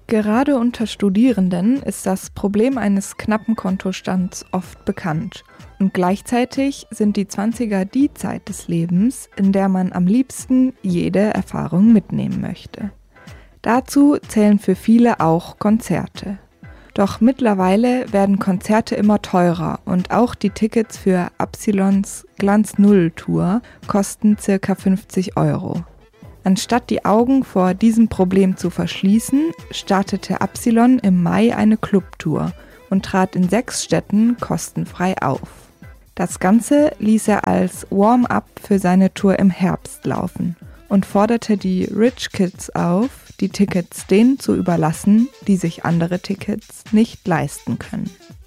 Gerade unter Studierenden ist das Problem eines knappen Kontostands oft bekannt. Und gleichzeitig sind die 20er die Zeit des Lebens, in der man am liebsten jede Erfahrung mitnehmen möchte. Dazu zählen für viele auch Konzerte. Doch mittlerweile werden Konzerte immer teurer und auch die Tickets für Absilons Glanz Null Tour kosten ca. 50 €. Anstatt die Augen vor diesem Problem zu verschließen, startete Absilon im Mai eine Clubtour und trat in 6 Städten kostenfrei auf. Das Ganze ließ er als Warm-up für seine Tour im Herbst laufen und forderte die Rich Kids auf, die Tickets denen zu überlassen, die sich andere Tickets nicht leisten können.